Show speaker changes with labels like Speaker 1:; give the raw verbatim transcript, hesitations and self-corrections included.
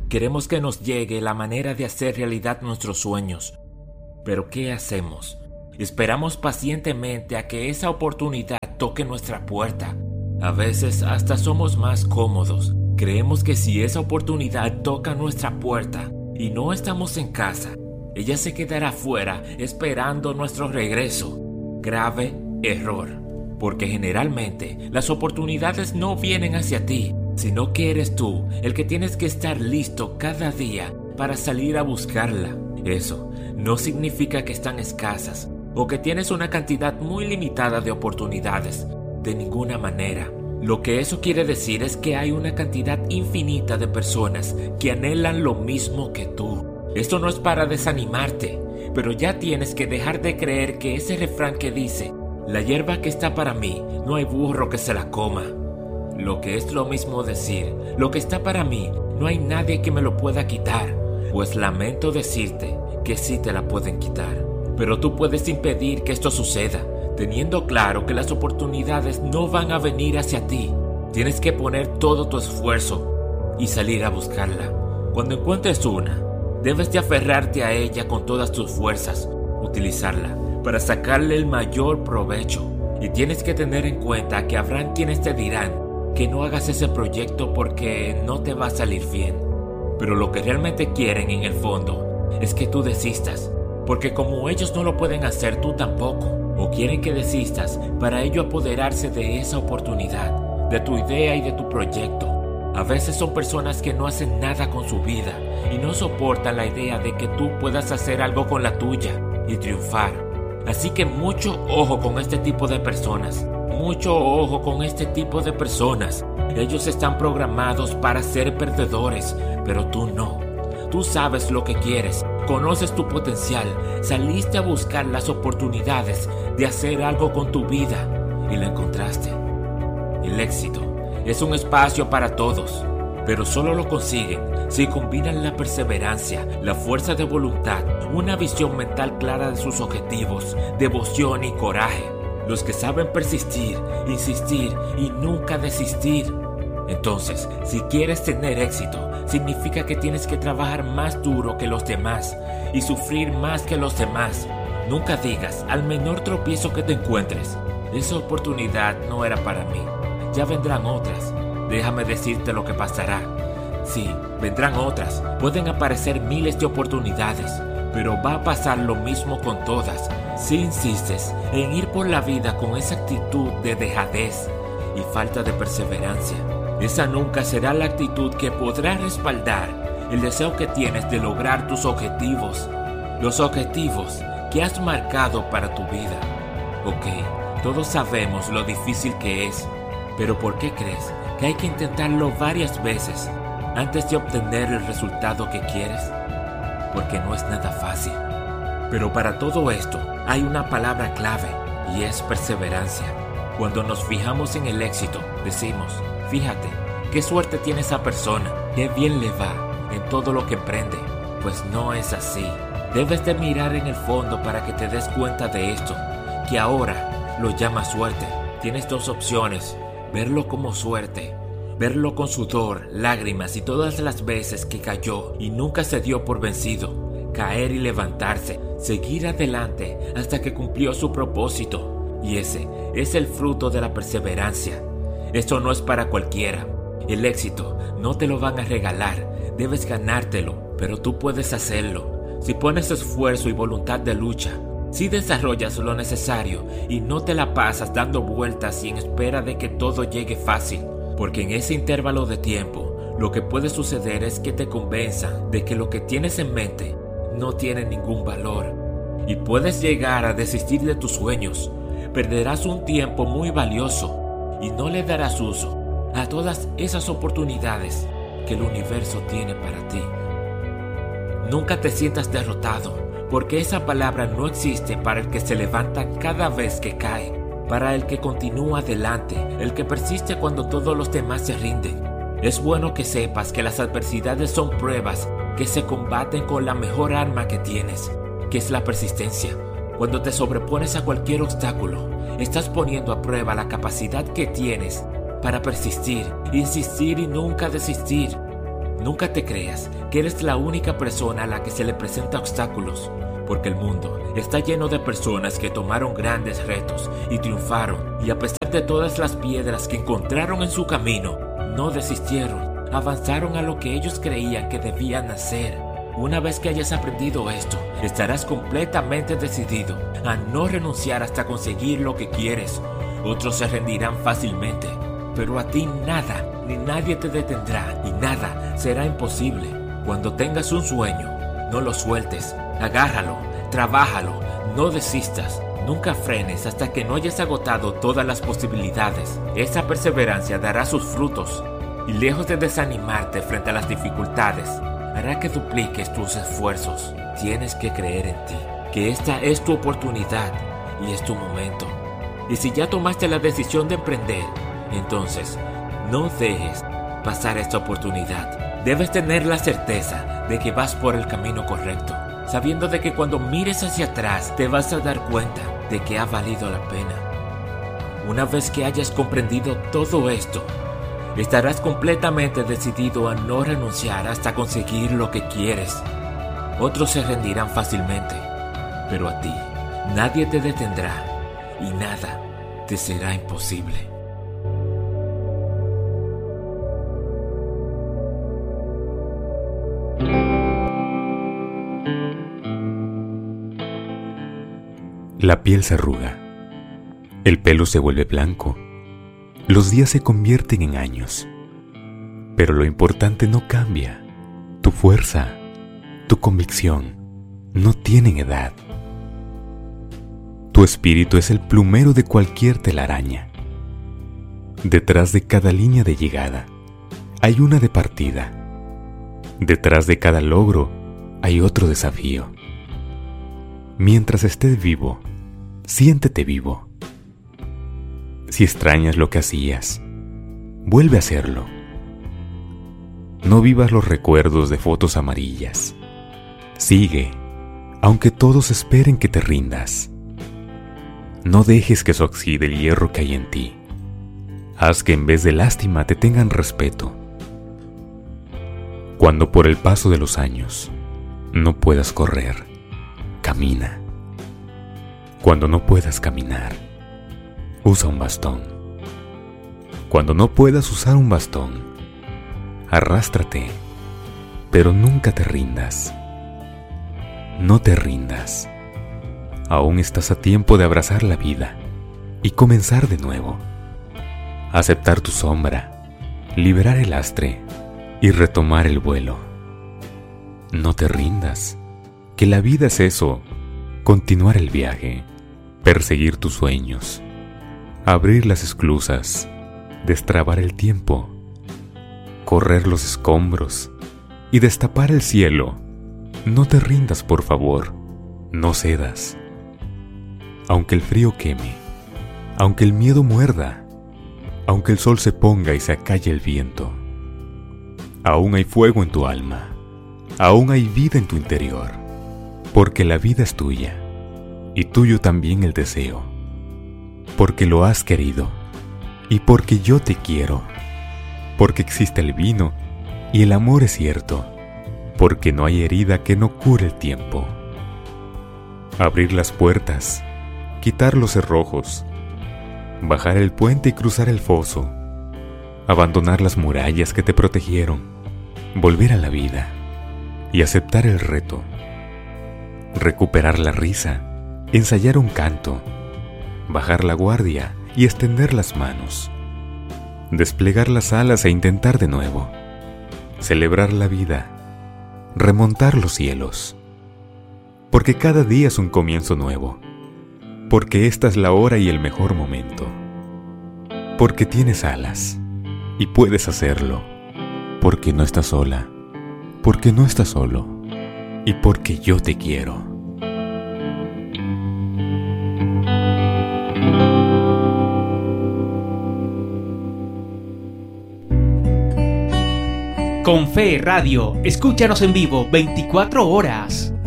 Speaker 1: Queremos que nos llegue la manera de hacer realidad nuestros sueños. Pero ¿qué hacemos? Esperamos pacientemente a que esa oportunidad toque nuestra puerta. A veces hasta somos más cómodos. Creemos que si esa oportunidad toca nuestra puerta y no estamos en casa, ella se quedará afuera esperando nuestro regreso. Grave error, porque generalmente las oportunidades no vienen hacia ti, sino que eres tú el que tienes que estar listo cada día para salir a buscarla. Eso no significa que están escasas o que tienes una cantidad muy limitada de oportunidades, de ninguna manera. Lo que eso quiere decir es que hay una cantidad infinita de personas que anhelan lo mismo que tú. Esto no es para desanimarte, pero ya tienes que dejar de creer que ese refrán que dice, la hierba que está para mí, no hay burro que se la coma. Lo que es lo mismo decir, lo que está para mí, no hay nadie que me lo pueda quitar. Pues lamento decirte que sí te la pueden quitar. Pero tú puedes impedir que esto suceda, teniendo claro que las oportunidades no van a venir hacia ti. Tienes que poner todo tu esfuerzo y salir a buscarla. Cuando encuentres una, debes de aferrarte a ella con todas tus fuerzas, utilizarla para sacarle el mayor provecho. Y tienes que tener en cuenta que habrán quienes te dirán que no hagas ese proyecto porque no te va a salir bien. Pero lo que realmente quieren en el fondo es que tú desistas, porque como ellos no lo pueden hacer, tú tampoco. O quieren que desistas para ello apoderarse de esa oportunidad, de tu idea y de tu proyecto. A veces son personas que no hacen nada con su vida y no soportan la idea de que tú puedas hacer algo con la tuya y triunfar. Así que mucho ojo con este tipo de personas. Mucho ojo con este tipo de personas. Ellos están programados para ser perdedores, pero tú no. Tú sabes lo que quieres, conoces tu potencial, saliste a buscar las oportunidades de hacer algo con tu vida y la encontraste. El éxito es un espacio para todos, pero solo lo consiguen si combinan la perseverancia, la fuerza de voluntad, una visión mental clara de sus objetivos, devoción y coraje. Los que saben persistir, insistir y nunca desistir. Entonces, si quieres tener éxito, significa que tienes que trabajar más duro que los demás y sufrir más que los demás. Nunca digas al menor tropiezo que te encuentres, esa oportunidad no era para mí. Ya vendrán otras. Déjame decirte lo que pasará. Sí, vendrán otras. Pueden aparecer miles de oportunidades, pero va a pasar lo mismo con todas. Si insistes en ir por la vida con esa actitud de dejadez y falta de perseverancia, esa nunca será la actitud que podrá respaldar el deseo que tienes de lograr tus objetivos, los objetivos que has marcado para tu vida. Ok, todos sabemos lo difícil que es, pero ¿por qué crees que hay que intentarlo varias veces antes de obtener el resultado que quieres? Porque no es nada fácil. Pero para todo esto hay una palabra clave y es perseverancia. Cuando nos fijamos en el éxito, decimos, fíjate, qué suerte tiene esa persona, qué bien le va en todo lo que emprende. Pues no es así. Debes de mirar en el fondo para que te des cuenta de esto, que ahora lo llamas suerte. Tienes dos opciones, verlo como suerte, verlo con sudor, lágrimas y todas las veces que cayó y nunca se dio por vencido, caer y levantarse, seguir adelante hasta que cumplió su propósito. Y ese es el fruto de la perseverancia. Esto no es para cualquiera. El éxito no te lo van a regalar, debes ganártelo, pero tú puedes hacerlo. Si pones esfuerzo y voluntad de lucha, si desarrollas lo necesario y no te la pasas dando vueltas y en espera de que todo llegue fácil, porque en ese intervalo de tiempo lo que puede suceder es que te convenzan de que lo que tienes en mente no tiene ningún valor y puedes llegar a desistir de tus sueños. Perderás un tiempo muy valioso y no le darás uso a todas esas oportunidades que el universo tiene para ti. Nunca te sientas derrotado, porque esa palabra no existe para el que se levanta cada vez que cae, para el que continúa adelante, el que persiste cuando todos los demás se rinden. Es bueno que sepas que las adversidades son pruebas que se combaten con la mejor arma que tienes, que es la persistencia. Cuando te sobrepones a cualquier obstáculo, estás poniendo a prueba la capacidad que tienes para persistir, insistir y nunca desistir. Nunca te creas que eres la única persona a la que se le presenta obstáculos, porque el mundo está lleno de personas que tomaron grandes retos y triunfaron, y a pesar de todas las piedras que encontraron en su camino, no desistieron, avanzaron a lo que ellos creían que debían hacer. Una vez que hayas aprendido esto, estarás completamente decidido a no renunciar hasta conseguir lo que quieres. Otros se rendirán fácilmente, pero a ti nada ni nadie te detendrá y nada será imposible. Cuando tengas un sueño, no lo sueltes, agárralo, trabájalo, no desistas. Nunca frenes hasta que no hayas agotado todas las posibilidades. Esa perseverancia dará sus frutos y lejos de desanimarte frente a las dificultades, hará que dupliques tus esfuerzos. Tienes que creer en ti, que esta es tu oportunidad y es tu momento. Y si ya tomaste la decisión de emprender, entonces no dejes pasar esta oportunidad. Debes tener la certeza de que vas por el camino correcto, sabiendo de que cuando mires hacia atrás te vas a dar cuenta de que ha valido la pena. Una vez que hayas comprendido todo esto, estarás completamente decidido a no renunciar hasta conseguir lo que quieres. Otros se rendirán fácilmente, pero a ti nadie te detendrá y nada te será imposible.
Speaker 2: La piel se arruga, el pelo se vuelve blanco, los días se convierten en años, pero lo importante no cambia. Tu fuerza, tu convicción no tienen edad. Tu espíritu es el plumero de cualquier telaraña. Detrás de cada línea de llegada hay una de partida. Detrás de cada logro hay otro desafío. Mientras estés vivo, siéntete vivo. Si extrañas lo que hacías, vuelve a hacerlo. No vivas los recuerdos de fotos amarillas. Sigue, aunque todos esperen que te rindas. No dejes que se oxide el hierro que hay en ti. Haz que en vez de lástima te tengan respeto. Cuando por el paso de los años no puedas correr, camina. Cuando no puedas caminar, usa un bastón. Cuando no puedas usar un bastón, arrástrate, pero nunca te rindas. No te rindas. Aún estás a tiempo de abrazar la vida y comenzar de nuevo. Aceptar tu sombra, liberar el lastre y retomar el vuelo. No te rindas, que la vida es eso, continuar el viaje, perseguir tus sueños, abrir las esclusas, destrabar el tiempo, correr los escombros y destapar el cielo. No te rindas, por favor, no cedas. Aunque el frío queme, aunque el miedo muerda, aunque el sol se ponga y se acalle el viento, aún hay fuego en tu alma, aún hay vida en tu interior, porque la vida es tuya y tuyo también el deseo, porque lo has querido y porque yo te quiero, porque existe el vino y el amor es cierto, porque no hay herida que no cure el tiempo. Abrir las puertas, quitar los cerrojos, bajar el puente y cruzar el foso, abandonar las murallas que te protegieron, volver a la vida y aceptar el reto, recuperar la risa, ensayar un canto, bajar la guardia y extender las manos, desplegar las alas e intentar de nuevo, celebrar la vida, remontar los cielos, porque cada día es un comienzo nuevo, porque esta es la hora y el mejor momento, porque tienes alas y puedes hacerlo, porque no estás sola, porque no estás solo y porque yo te quiero.
Speaker 3: Con Fe Radio, escúchanos en vivo veinticuatro horas.